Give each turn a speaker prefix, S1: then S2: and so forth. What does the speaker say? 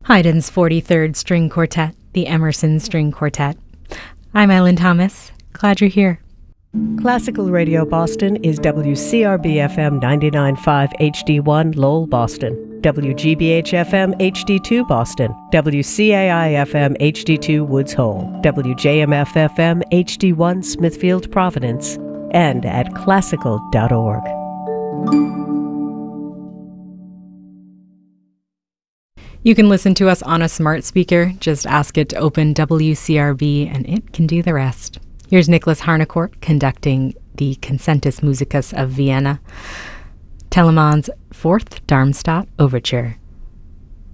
S1: Haydn's 43rd String Quartet, the Emerson String Quartet. I'm Eileen Thomas. Glad you're here.
S2: Classical Radio Boston is WCRB-FM 99.5 HD1 Lowell, Boston, WGBH-FM HD2 Boston, WCAI-FM HD2 Woods Hole, WJMF-FM HD1 Smithfield, Providence, and at classical.org.
S1: You can listen to us on a smart speaker. Just ask it to open WCRB and it can do the rest. Here's Nicholas Harnoncourt conducting the Concentus Musicus of Vienna, Telemann's Fourth Darmstadt Overture.